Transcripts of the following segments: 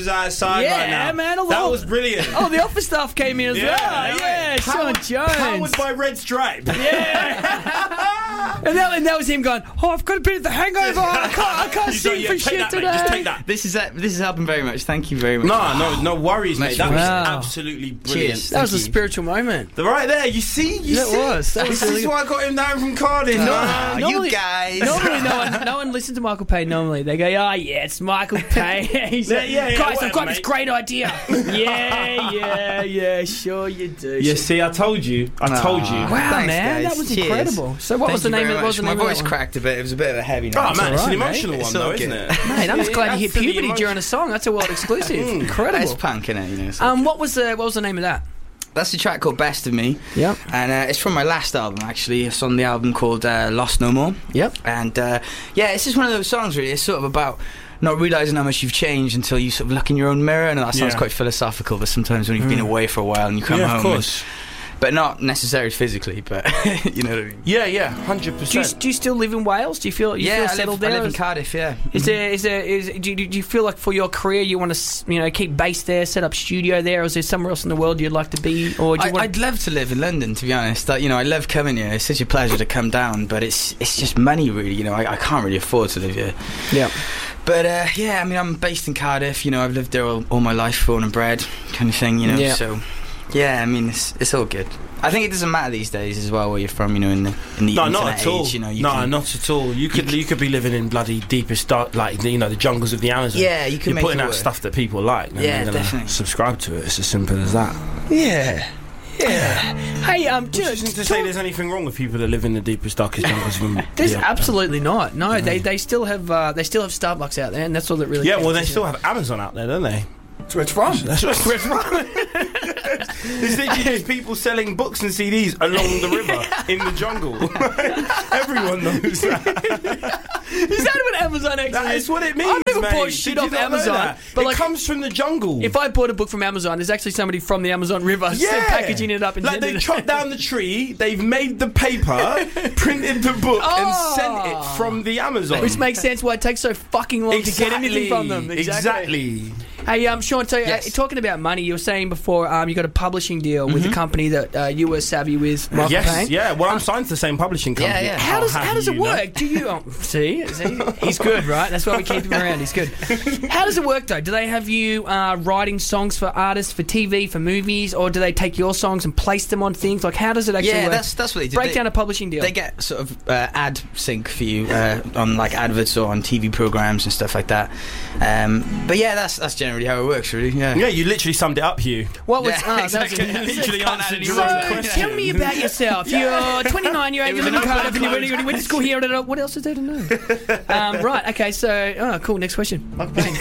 outside right now. Yeah, man. That was brilliant. Oh, the office staff came in as well. Yeah, Sean Jones. Powered by Red Stripe. Yeah. and that was him going, oh, I've got a bit of the hangover. I can't sing for shit today. Mate, just take that. This is helping very much. Thank you very much. No worries, mate. That was Wow. absolutely brilliant. Cheers. That was a spiritual moment. Right there, you see? That was This really is why I got him down from Cardiff. Normally- you guys. Normally, no one listens to Michael Payne. Normally, they go, "Oh yeah, it's Michael Payne." He's like, Yeah, guys, whatever, I've got this mate." great idea. yeah, sure you do. You see, I told you. I told you. Wow, Thanks, man, guys. that was Cheers. incredible. So, what was the name of it? My voice cracked a bit. It was a bit of a heavy Oh note. man, it's an alright, emotional mate. one It's all though, isn't good. it? Mate, I'm just glad you hit That's the puberty emotion. during a song. That's a world exclusive. Incredible. It's punk, innit? You know. So What was the name of that? that's a track called "Best of Me." Yep. And it's from my last album, actually. It's on the album called "Lost No More." Yep. And it's just one of those songs, really. It's sort of about not realising how much you've changed until you sort of look in your own mirror. And that sounds quite philosophical, but sometimes when you've been away for a while and you come home, of course. but not necessarily physically, but you know what I mean. Yeah, 100%. Do you still live in Wales? Do you feel feel I settled live there? in Cardiff. Yeah. Do you feel like for your career you want to keep based there, set up studio there, or is there somewhere else in the world you'd like to be? Or do you I'd love to live in London, to be honest. I love coming here. It's such a pleasure to come down, but it's just money, really. I can't really afford to live here. Yeah. But I'm based in Cardiff. I've lived there all my life, born and bred, kind of thing. Yeah. So yeah, it's all good. I think it doesn't matter these days as well where you're from. In the No, internet not at all. age, Not at all. You could be living in bloody deepest dark, like the jungles of the Amazon. Yeah, you can You're make putting it out work. stuff that people like. And Yeah, they're gonna definitely. subscribe to it. It's as simple as that. Yeah. Hey, Which isn't to say there's anything wrong with people that live in the deepest, darkest jungles of there's yeah. absolutely not. No, they still have Starbucks out there, and that's all that really. Yeah, counts, well, they isn't still it? have Amazon out there, don't they? That's where it's from. That's where it's from. There's literally just people selling books and CDs along the river in the jungle. Everyone knows that. Is that what Amazon actually That is? is what it means, I've never mate. bought shit Did you off not know Amazon, that? but it comes from the jungle. If I bought a book from Amazon, there's actually somebody from the Amazon River packaging it up and like sending they it. chopped down the tree, they've made the paper, printed the book, and sent it from the Amazon. Which makes sense why it takes so fucking long to get anything from them. Exactly. Hey, Sean, so Yes. talking about money, you were saying before you got a publishing deal with a company that you were savvy with, Michael Yes, Payne. yeah. Well, I'm signed to the same publishing company. Yeah. How does it know? work? Do you see? He's good, right? That's why we keep him around. He's good. How does it work though? Do they have you writing songs for artists, for TV, for movies, or do they take your songs and place them on things? Like, how does it actually work? that's what they do. Break down a publishing deal. They get sort of ad sync for you on like adverts or on TV programs and stuff like that. But yeah, that's generally how it works, really. Yeah. Yeah, you literally summed it up, Hugh. What was Yeah, exactly. that was Literally Can't answered add your any own more. question. Tell me about yourself. You're 29, you're 8, you live in Cardiff, and you went to school here. What else is there to know? Right, okay, so, cool, next question.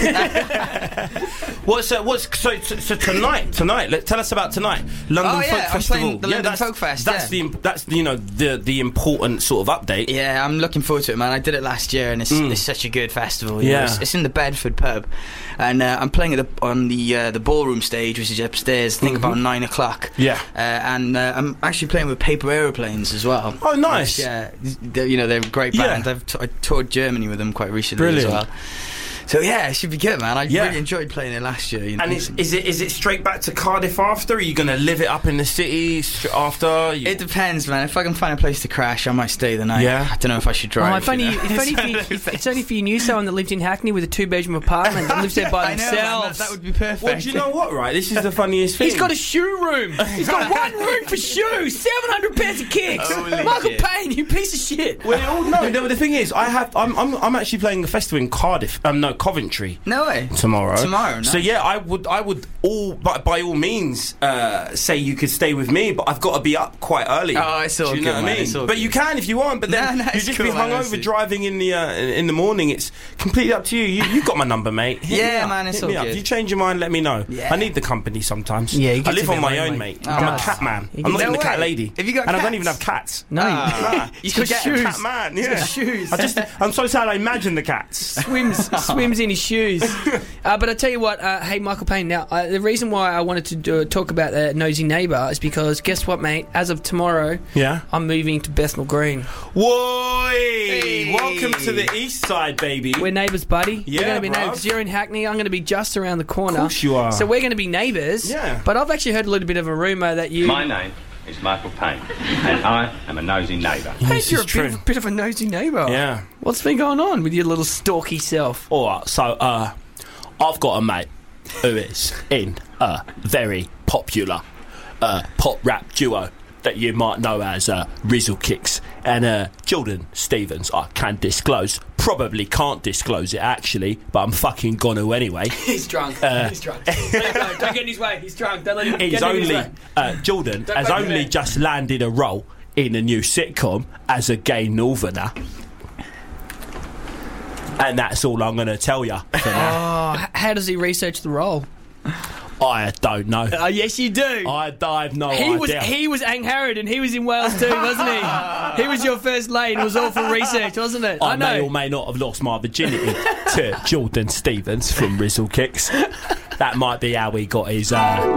So tonight? Tell us about tonight. London Folk I'm Festival. playing the London Folk Fest. That's the important sort of update. Yeah, I'm looking forward to it, man. I did it last year, and it's such a good festival. Yeah. It's in the Bedford pub, and I'm playing on the ballroom stage, which is upstairs. I think about 9 o'clock. Yeah. And I'm actually playing with Paper Aeroplanes as well. Oh, nice. Which, they're a great band. Yeah. I toured Germany with them quite recently Brilliant. as well. So yeah, it should be good, man. I Yeah. really enjoyed playing it last year. And is it straight back to Cardiff after? Are you going to live it up in the city after? It depends, man. If I can find a place to crash, I might stay the night. Yeah. I don't know if I should drive. If only if you knew someone that lived in Hackney with a 2-bedroom apartment that lives there by I know, man, themselves. that would be perfect. Well, do you know what, right? This is the funniest thing. He's got a shoe room. He's got one room for shoes. 700 pairs of kicks. Holy Michael shit. Payne, you piece of shit. Well, no. The thing is, I'm actually playing a festival in Cardiff. Coventry. No way. Tomorrow, nice. So yeah, I would by all means say you could stay with me, but I've got to be up quite early. Oh, it's all Do you good, know what man. I mean? It's all But good. you can if you want. But then No, you it's just cool, be man, hungover honestly. driving in the morning. It's completely up to you. You've got my number, mate. Hit Yeah, me up. man, it's Hit all me up. good. If you change your mind, let me know. Yeah. I need the company sometimes. Yeah, you I get live to be on my lonely. own, mate. Oh, I'm a nice. cat man. You I'm not get- even No a cat way. lady. Have you got And I don't cats? even have cats. No, Nah. You got should get shoes. Cat man. Yeah. shoes. I'm so sad. I imagine the cats. swims swims in his shoes. But I tell you what, hey, Michael Payne, now, the reason why I wanted to talk about the nosy neighbour is because, guess what, mate? As of tomorrow, I'm moving to Bethnal Green. Whoa! Hey. Welcome to the east side, baby. We're neighbours, buddy. Yeah, we're going to be neighbours. You're in Hackney. I'm going to be just around the corner. Of course you are. So we're going to be neighbours. Yeah. But I've actually heard a little bit of a rumour that you... My name is Michael Payne, and I am a nosy neighbour. Hey, you're a bit of a nosy neighbour. Yeah. What's been going on with your little stalky self? Alright, so, I've got a mate who is in a very popular pop rap duo that you might know as Rizzle Kicks, and Jordan Stevens. I can disclose, probably can't disclose it actually, but I'm fucking gonna anyway. He's drunk. He's drunk. Don't get in his way. He's drunk. Don't let him He's get in his only way. Jordan Don't has poke him only in. just landed a role in a new sitcom as a gay northerner. And that's all I'm going to tell you for now. Oh, how does he research the role? I don't know. Yes, you do. I have no idea. He was Ang Harrod, and he was in Wales too, wasn't he? He was your first lane. It was all for research, wasn't it? I may or may not have lost my virginity to Jordan Stevens from Rizzle Kicks. That might be how he got his...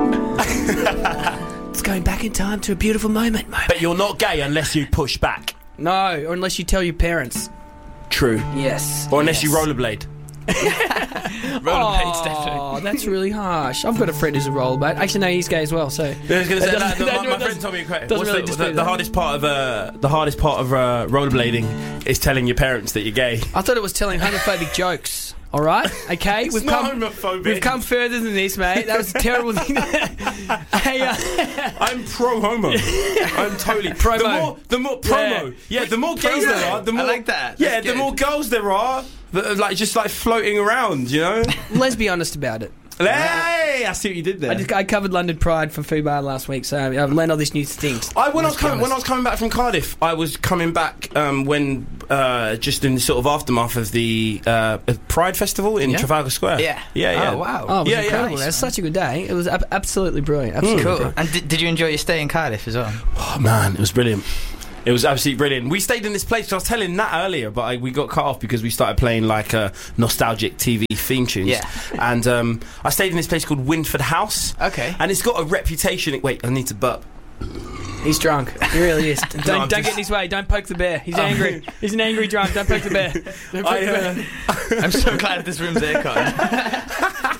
It's going back in time to a beautiful moment. But you're not gay unless you push back. No, or unless you tell your parents. True. Yes. Or unless you rollerblade. Rollerblades, definitely. Oh, that's really harsh. I've got a friend who's a rollerblade. Actually, no, he's gay as well. So I was going to say That that. doesn't- My friend told me a question. doesn't What's really the dispute that. hardest part of rollerblading is telling your parents that you're gay. I thought it was telling homophobic jokes. All right, okay, It's not homophobic. We've come further than this, mate. That was a terrible thing. Hey, I'm pro homo. I'm totally Promo. The more promo. Yeah, the more gays there are, the more I like that. Yeah, That's the good. more girls there are that are just floating around, you know. let's be honest about it. Hey, I see what you did there. I covered London Pride for Fubar last week, so I've learned all these new things. When I was coming back from Cardiff, I was coming back when just in the sort of aftermath of the Pride Festival in Trafalgar Square. Oh, wow. Oh, it was Yeah, incredible. yeah. It was such a good day. It was absolutely brilliant. Absolutely Cool. brilliant. And did you enjoy your stay in Cardiff as well? Oh man, it was brilliant. It was absolutely brilliant. We stayed in this place. I was telling Nat earlier, but we got cut off because we started playing nostalgic TV theme tunes. Yeah. And I stayed in this place called Winford House. Okay. And it's got a reputation. Wait, I need to burp. He's drunk. He really is. Don't I'm get just- in his way. Don't poke the bear. He's angry. He's an angry drunk. Don't poke the bear. Don't poke the bear. I'm so glad this room's aircon.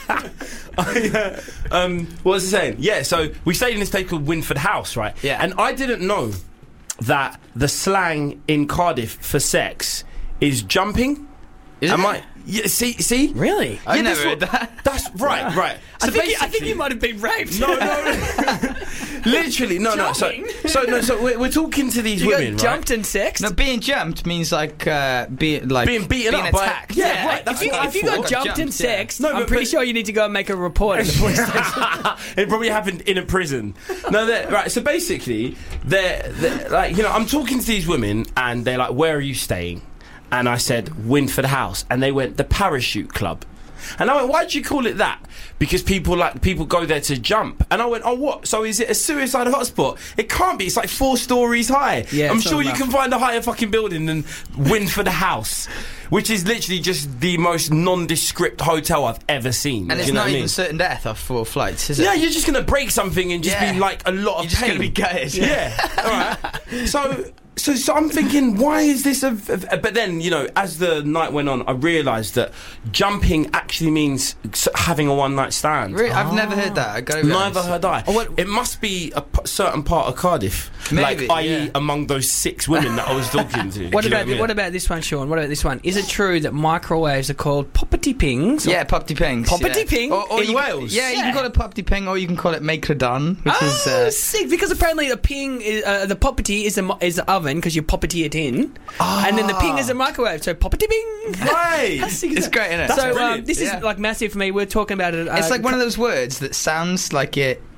What was I saying? Yeah, so we stayed in this place called Winford House, right? Yeah. And I didn't know that the slang in Cardiff for sex is jumping. Is Am it? I? Yeah, see? Really? I Yeah, never that's heard that. That's right. So I think you might have been raped. No. Literally, no. Jumping? So we're talking to these You women, got jumped and sexed? No, being jumped means being beaten Being up by- attacked. Yeah, right, that's what I If you thought. got jumped and sexed, No, I'm but- pretty sure you need to go and make a report at the police station. It probably happened in a prison. No, right. So basically, they're like, you know, I'm talking to these women, and they're like, "Where are you staying?" And I said, "Winford House," and they went, "The Parachute Club." And I went, "Why do you call it that?" Because people go there to jump. And I went, "Oh, what? So is it a suicide hotspot?" It can't be. It's like 4 stories high. Yeah, I'm it's sure not you enough. can find a higher fucking building than Winford House, which is literally just the most nondescript hotel I've ever seen. And Do it's you know not what I even mean? certain death off 4 flights, is it? Yeah, you're just going to break something and just Yeah. be like a lot of You're just pain. going to be gutted. Yeah. All right. So I'm thinking, why is this but then, you know, as the night went on, I realised that jumping actually means having a one-night stand. Really? I've never heard that. I gotta be Neither honest. heard I. Oh, what- It must be a certain part of Cardiff, Maybe, like i.e. yeah. among those 6 women that I was talking to. What Do you know about I mean? what about this one, Sean? What about this one? Is it true that microwaves are called poppity pings? Yeah, Popty Pings. Poppity yeah. ping? Or In you Wales? Yeah, you can call it Popty Ping, or you can call it Macredon, which Oh, is... sick! Because apparently the ping, the poppity is the oven because you poppity it in, and then the ping is a microwave. So poppity ping. Right. How sick is It's that? great, isn't it? That's So brilliant. this Yeah. is like massive for me. We're talking about it. It's like one of those words that sounds like it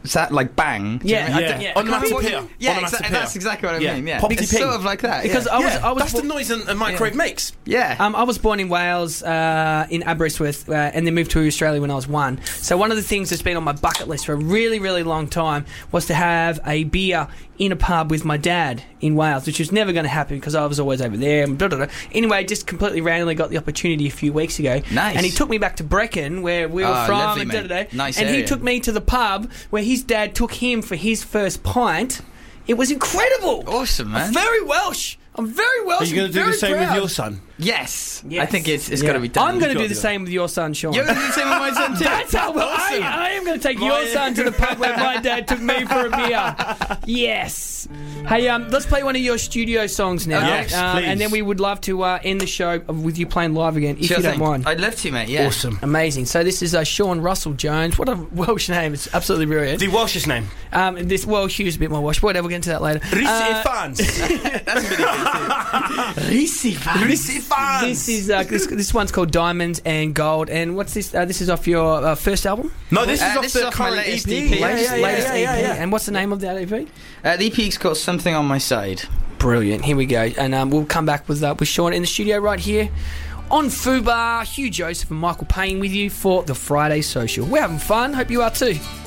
Is that like bang? Do you Yeah, know what I mean? yeah. I don't- Onomatopoeia. Yeah, Onomatopoeia. that's exactly what I Yeah. mean. Yeah, Poppy it's ping. sort of like that. Because yeah. I was that's the noise a microwave makes. yeah. I was born in Wales, in Aberystwyth, and then moved to Australia when I was 1. So one of the things that's been on my bucket list for a really, really long time was to have a beer in a pub with my dad in Wales, which was never going to happen because I was always over there. And blah, blah, blah. Anyway, just completely randomly got the opportunity a few weeks ago. Nice. And he took me back to Brecon, where we were Oh, from. lovely, And, mate. da, da, da. Nice and he area. took me to the pub where his dad took him for his first pint. It was incredible. Awesome, man. I'm very Welsh. I'm very Welsh. Are you going to do the very same with proud. your son? Yes. Yes. I think it's Yeah. got to be done. I'm going to You've do got the to. same with your son, Sean. You're going to do the same with my son too. That's how I am going to take your son to the pub where my dad took me for a beer. Yes. Hey, let's play one of your studio songs now. Yes, please. And then we would love to end the show with you playing live again, if Sure you don't thing. mind. I'd love to, mate. Yeah. Awesome. Amazing. So this is Sean Russell Jones. What a Welsh name. It's absolutely brilliant. The Welsh's name. This Welsh is a bit more Welsh. Whatever, we'll get into that later. Risi fans. That's really good too. Risi fans. This is this one's called Diamonds and Gold. And what's this? This is off your first album? No, this is off this the is off my current latest EP. EP. Latest EP. yeah. And what's the name of that EP? The EP's called Something on My Side. Brilliant. Here we go. And we'll come back with Sean in the studio right here on Fubar. Hugh Joseph and Michael Payne with you for the Friday Social. We're having fun. Hope you are too.